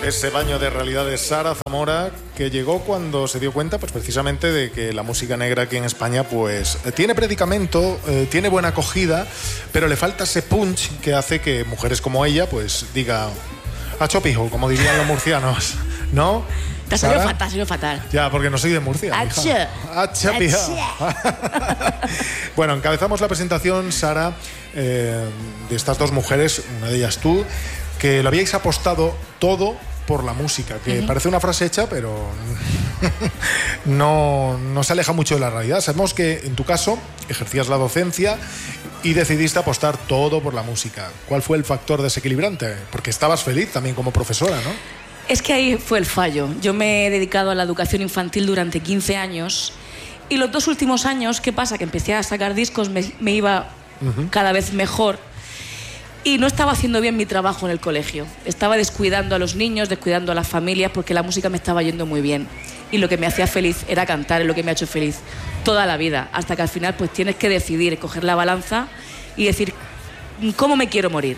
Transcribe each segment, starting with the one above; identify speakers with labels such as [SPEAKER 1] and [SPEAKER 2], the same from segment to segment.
[SPEAKER 1] ese baño de realidad de Sara Zamora, que llegó cuando se dio cuenta, pues precisamente, de que la música negra aquí en España, pues tiene predicamento, tiene buena acogida, pero le falta ese punch que hace que mujeres como ella, pues diga, a chopijo, como dirían los murcianos, ¿no?
[SPEAKER 2] Te ha salido fatal.
[SPEAKER 1] Ya, porque no soy de Murcia. Bueno, encabezamos la presentación, Sara, de estas dos mujeres, una de ellas tú, que lo habíais apostado todo por la música, que parece una frase hecha, pero no se aleja mucho de la realidad. Sabemos que en tu caso ejercías la docencia y decidiste apostar todo por la música. ¿Cuál fue el factor desequilibrante? Porque estabas feliz también como profesora, ¿no?
[SPEAKER 2] Es que ahí fue el fallo. Yo me he dedicado a la educación infantil durante 15 años y los 2 últimos años, ¿qué pasa? Que empecé a sacar discos, me iba cada vez mejor y no estaba haciendo bien mi trabajo en el colegio. Estaba descuidando a los niños, descuidando a las familias, porque la música me estaba yendo muy bien. Y lo que me hacía feliz era cantar, es lo que me ha hecho feliz toda la vida, hasta que al final pues tienes que decidir, coger la balanza y decir, ¿cómo me quiero morir?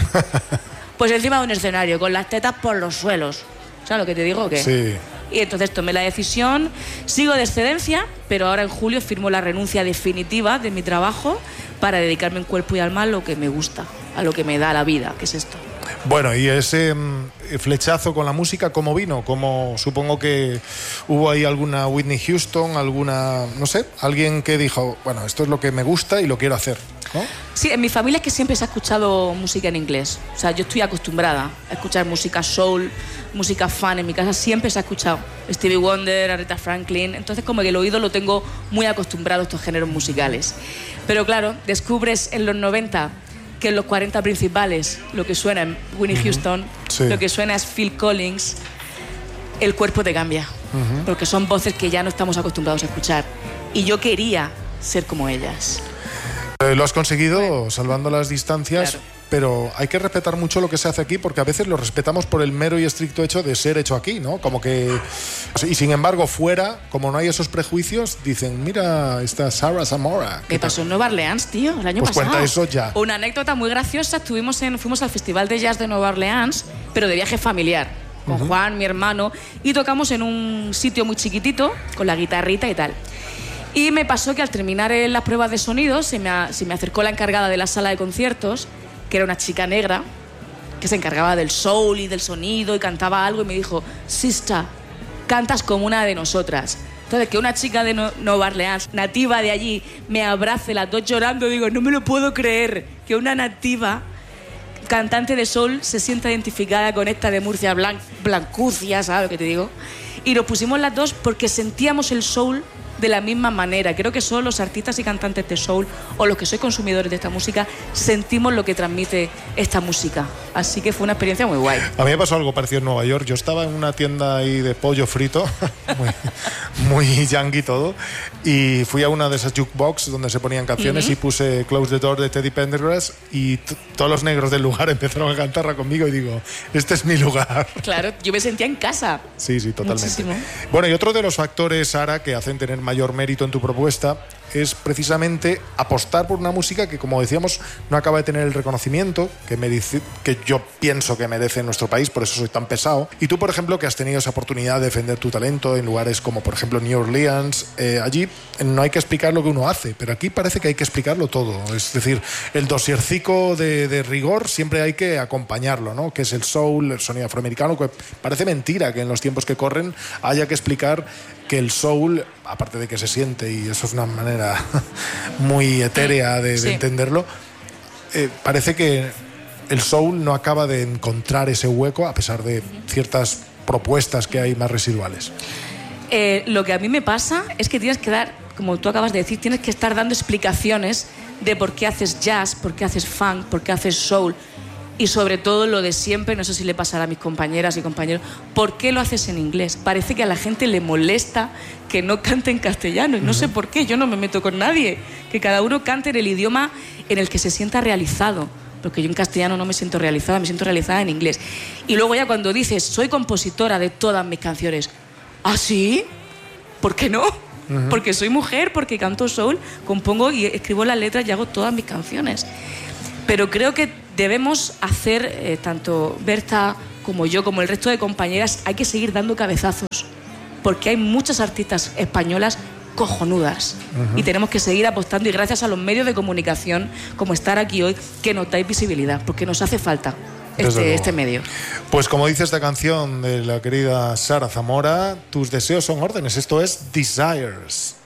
[SPEAKER 2] Pues encima de un escenario, con las tetas por los suelos. ¿Sabes lo que te digo o qué?
[SPEAKER 1] Sí.
[SPEAKER 2] Y entonces tomé la decisión, sigo de excedencia, pero ahora en julio firmo la renuncia definitiva de mi trabajo para dedicarme en cuerpo y alma a lo que me gusta, a lo que me da la vida, que es esto.
[SPEAKER 1] Bueno, y ese flechazo con la música, ¿cómo vino? ¿Cómo, supongo que hubo ahí alguna Whitney Houston, alguna, no sé, alguien que dijo, bueno, esto es lo que me gusta y lo quiero hacer, ¿no?
[SPEAKER 2] Sí, en mi familia es que siempre se ha escuchado música en inglés. O sea, yo estoy acostumbrada a escuchar música soul, música fun. En mi casa siempre se ha escuchado Stevie Wonder, Aretha Franklin. Entonces, como que el oído lo tengo muy acostumbrado a estos géneros musicales. Pero claro, descubres en los 90 que en los 40 principales lo que suena es Whitney Houston, sí, lo que suena es Phil Collins, el cuerpo te cambia. Porque son voces que ya no estamos acostumbrados a escuchar. Y yo quería ser como ellas.
[SPEAKER 1] Lo has conseguido, bueno, salvando las distancias, claro, pero hay que respetar mucho lo que se hace aquí, porque a veces lo respetamos por el mero y estricto hecho de ser hecho aquí, ¿no? Como que... Y sin embargo, fuera, como no hay esos prejuicios, dicen, mira, esta Sara Zamora.
[SPEAKER 2] ¿Qué pasó en Nueva Orleans, tío? El año pasado.
[SPEAKER 1] Pues cuenta eso ya.
[SPEAKER 2] Una anécdota muy graciosa, fuimos al Festival de Jazz de Nueva Orleans, pero de viaje familiar, con Juan, mi hermano, y tocamos en un sitio muy chiquitito, con la guitarrita y tal. Y me pasó que al terminar las pruebas de sonido se me acercó la encargada de la sala de conciertos, que era una chica negra, que se encargaba del soul y del sonido y cantaba algo, y me dijo, Sister, cantas como una de nosotras. Entonces, que una chica de Nueva Orleans, nativa de allí, me abrace, las dos llorando, digo, no me lo puedo creer, que una nativa cantante de soul se sienta identificada con esta de Murcia, blancucia, ¿sabes lo que te digo? Y nos pusimos las dos porque sentíamos el soul de la misma manera. Creo que solo los artistas y cantantes de soul, o los que sois consumidores de esta música, sentimos lo que transmite esta música. Así que fue una experiencia muy guay.
[SPEAKER 1] A mí me pasó algo parecido en Nueva York. Yo estaba en una tienda ahí de pollo frito, muy yankee todo, y fui a una de esas jukebox donde se ponían canciones y puse Close the Door de Teddy Pendergrass, y todos los negros del lugar empezaron a cantarla conmigo y digo, este es mi lugar.
[SPEAKER 2] Claro, yo me sentía en casa.
[SPEAKER 1] Sí, totalmente.
[SPEAKER 2] Muchísimo.
[SPEAKER 1] Bueno, y otro de los factores, Sara, que hacen tener mayor mérito en tu propuesta es precisamente apostar por una música que, como decíamos, no acaba de tener el reconocimiento que yo pienso que merece en nuestro país, por eso soy tan pesado. Y tú, por ejemplo, que has tenido esa oportunidad de defender tu talento en lugares como, por ejemplo, New Orleans, allí no hay que explicar lo que uno hace, pero aquí parece que hay que explicarlo todo. Es decir, el dosiercico de rigor siempre hay que acompañarlo, ¿no? Que es el soul, el sonido afroamericano, que parece mentira que en los tiempos que corren haya que explicar que el soul, aparte de que se siente, y eso es una manera muy etérea de entenderlo, parece que el soul no acaba de encontrar ese hueco a pesar de ciertas propuestas que hay más residuales.
[SPEAKER 2] Lo que a mí me pasa es que tienes que dar, como tú acabas de decir, tienes que estar dando explicaciones de por qué haces jazz, por qué haces funk, por qué haces soul. Y sobre todo lo de siempre, no sé si le pasará a mis compañeras y compañeros, ¿por qué lo haces en inglés? Parece que a la gente le molesta que no cante en castellano, y no sé por qué, yo no me meto con nadie, que cada uno cante en el idioma en el que se sienta realizado, porque yo en castellano no me siento realizada, me siento realizada en inglés. Y luego ya cuando dices, soy compositora de todas mis canciones, ¿ah, sí? ¿Por qué no? Porque soy mujer, porque canto soul, compongo y escribo las letras y hago todas mis canciones. Pero creo que debemos hacer, tanto Berta como yo, como el resto de compañeras, hay que seguir dando cabezazos, porque hay muchas artistas españolas cojonudas y tenemos que seguir apostando, y gracias a los medios de comunicación como estar aquí hoy, que nos dais visibilidad, porque nos hace falta este medio.
[SPEAKER 1] Pues como dice esta canción de la querida Sara Zamora, tus deseos son órdenes. Esto es Desires.